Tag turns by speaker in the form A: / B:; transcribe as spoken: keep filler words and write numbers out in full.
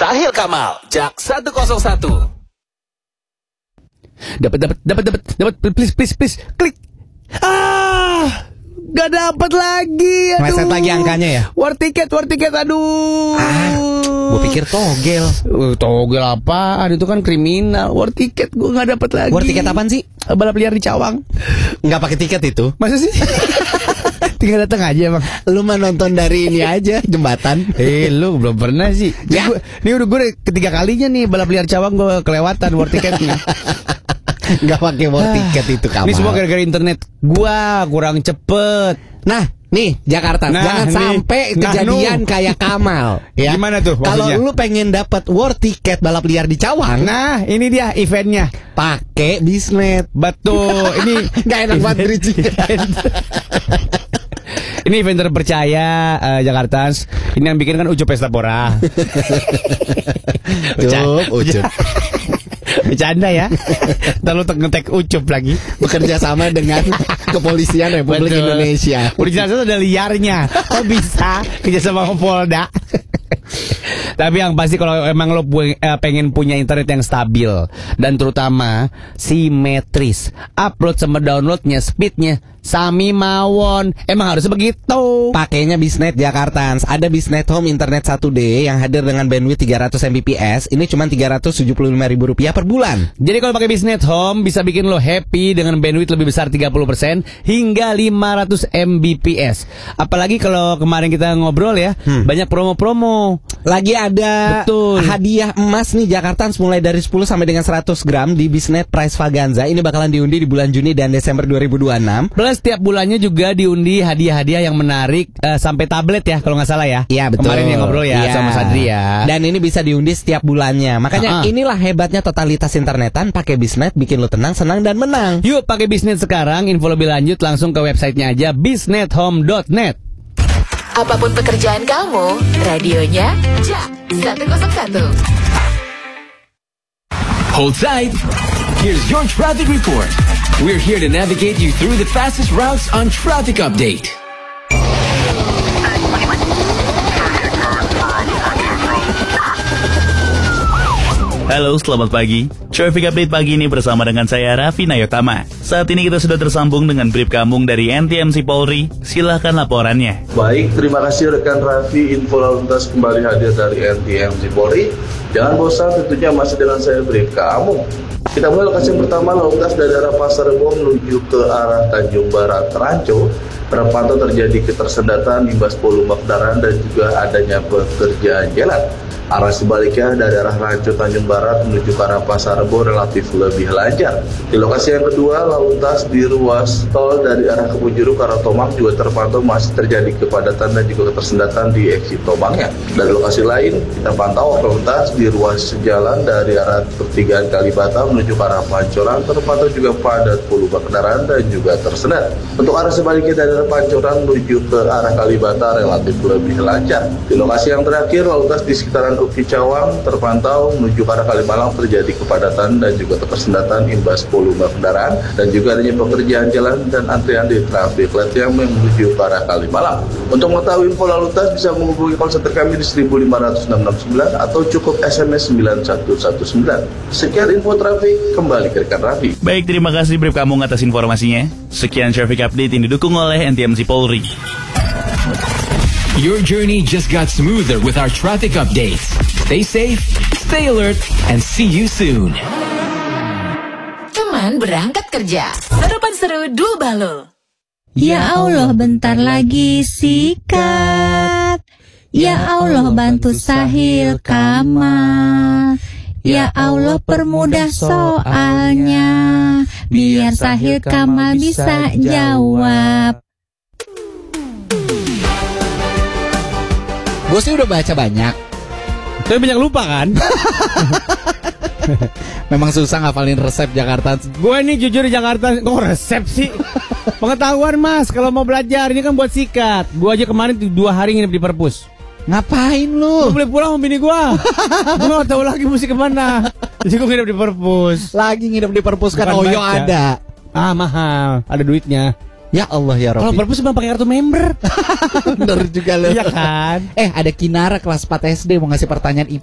A: Sahil Kamal, Jak seratus satu.
B: Dapat dapat dapat dapat dapat please please please klik. Ah, gak dapat lagi. Aduh.
C: Meleset lagi angkanya ya.
B: War tiket, war tiket, aduh.
C: Ah, gue pikir togel.
B: Uh, togel apaan? Itu kan kriminal. War tiket gue nggak dapat lagi.
C: War tiket apaan sih?
B: Balap liar di Cawang.
C: Nggak pakai tiket itu?
B: Masa sih? Tinggal datang aja bang.
C: Lu mah nonton dari ini aja jembatan.
B: Eh lu belum pernah sih.
C: Ya.
B: Ini, ini udah gue ketiga kalinya nih balap liar Cawang gue kelewatan war tiketnya.
C: Nggak pakai war tiket itu Kamal.
B: Ini semua gara-gara internet. Gua kurang cepet.
C: Nah, nih Jakarta,
B: Nah,
C: jangan
B: nih.
C: sampai kejadian
B: Nah,
C: kayak Kamal. Ya.
B: Gimana tuh
C: Kalau
B: maksudnya?
C: lu pengen dapat war tiket balap liar di Cawang,
B: Nah, ini dia eventnya.
C: pakai Bisnet.
B: Betul. Ini
C: Nggak enak banget bridging.
B: Ini event terpercaya uh, Jakartans. Ini yang bikin kan Ucup Pesta Pora.
C: Ucup, Ucup.
B: Bercanda ya. Ntar lu ngetek Ucup lagi.
C: Bekerja sama dengan Kepolisian Republik
B: Betul.
C: Indonesia.
B: Udah jelas ada liarnya. Kok bisa kerja sama Polda? Tapi yang pasti kalau emang lo pu- eh, pengen punya internet yang stabil dan terutama simetris, upload sama downloadnya, speednya sami mawon. Emang harus begitu.
C: Pakainya Bisnet Jakartans. Ada Bisnet Home Internet satu D yang hadir dengan bandwidth tiga ratus megabits. Ini cuma tiga ratus tujuh puluh lima ribu rupiah per bulan.
B: Jadi kalau pakai Bisnet Home bisa bikin lo happy dengan bandwidth lebih besar tiga puluh persen hingga lima ratus megabits. Apalagi kalau kemarin kita ngobrol ya,
C: Hmm.
B: banyak promo-promo.
C: Lagi ada
B: Betul.
C: hadiah emas nih Jakartans mulai dari sepuluh sampai dengan seratus gram di Bisnet Prize Vaganza. Ini bakalan diundi di bulan Juni dan Desember dua ribu dua puluh enam.
B: Plus setiap bulannya juga diundi hadiah-hadiah yang menarik eh, sampai tablet ya kalau nggak salah ya.
C: Iya betul.
B: Kemarin yang ngobrol ya
C: Iya.
B: sama Sadri ya.
C: Dan ini bisa diundi setiap bulannya. Makanya
B: Ah-ah.
C: inilah hebatnya totalitas internetan pakai Bisnet, bikin lo tenang, senang dan menang.
B: Yuk pakai Bisnet sekarang. Info lebih lanjut langsung ke websitenya aja bisnet home dot net.
D: Apapun pekerjaan kamu, radionya Jak seratus satu.
A: Hold tight. Here's your traffic report. We're here to navigate you through the fastest routes on Traffic Update.
E: Halo, selamat pagi. Traffic Update pagi ini bersama dengan saya Raffi Nayotama. Saat ini kita sudah tersambung dengan Brip Kamung dari N T M C Polri. Silahkan laporannya.
F: Baik, terima kasih rekan Raffi. Info lalu lintas kembali hadir dari N T M C Polri. Jangan bosan, tentunya masih dengan saya Brip Kamung. Kita mulai lokasi yang pertama, lalu lintas dari arah Pasar Rebo menuju ke arah Tanjung Barat Ranco. Terpantau terjadi ketersendatan imbas volume kendaraan dan juga adanya pekerjaan jalan. Arah sebaliknya dari arah Ranco Tanjung Barat menuju ke arah Pasar Rebo relatif lebih lancar. Di lokasi yang kedua, lalu lintas di ruas tol dari arah Kebonjeruk ke arah Tomang juga terpantau masih terjadi kepadatan dan juga ketersendatan di exit Tomangnya. Dari lokasi lain, kita pantau lalu lintas di ruas jalan dari arah pertigaan Kalibata menuju ke arah Pancoran terpantau juga padat volume kendaraan dan juga tersendat. Untuk arah sebaliknya dari arah Pancoran menuju ke arah Kalibata relatif lebih lancar. Di lokasi yang terakhir, lalu lintas di sekitaran U K I Cawang terpantau menuju ke arah Kalimalang terjadi kepadatan dan juga ketersendatan imbas volume kendaraan dan juga adanya pekerjaan jalan dan antrian di traffic light yang menuju ke arah Kalimalang. Untuk mengetahui info lalu lintas bisa menghubungi call center kami di seribu lima ratus enam enam sembilan atau cukup S M S sembilan satu satu sembilan. Sekian info traffic, kembali ke rekan Raffi.
E: Baik, terima kasih Brip Kamung atas informasinya. Sekian Traffic Update yang didukung oleh N T M C Polri.
A: Your journey just got smoother with our traffic updates. Stay safe, stay alert, and see you soon.
D: Teman berangkat kerja. Sarapan seru dua balul.
G: Ya Allah, bentar lagi sikat. Ya Allah, bantu Sahil Kamal. Ya Allah, permudah soalnya, biar Sahil Kamal bisa jawab.
C: Gue sih udah baca banyak.
B: Tapi banyak lupa kan?
C: Memang susah ngafalin resep Jakarta.
B: Gue ini jujur di Jakarta, kok resep sih? Pengetahuan mas, kalau mau belajar ini kan buat sikat. Gue aja kemarin dua hari nginep di perpus.
C: Ngapain
B: Gue
C: lu?
B: boleh pulang sama bini gue. Gue gak tahu lagi mesti kemana. Jadi gue nginep di perpus.
C: Lagi nginep di perpus kan
B: Bukan
C: Oyo
B: baca.
C: ada.
B: Ah mahal, ada duitnya.
C: Ya Allah ya
B: Kalau
C: Rabbi.
B: perpus cuma pakai kartu member.
C: Bener juga lu.
B: Iya kan?
C: Eh ada Kinara kelas empat S D mau ngasih pertanyaan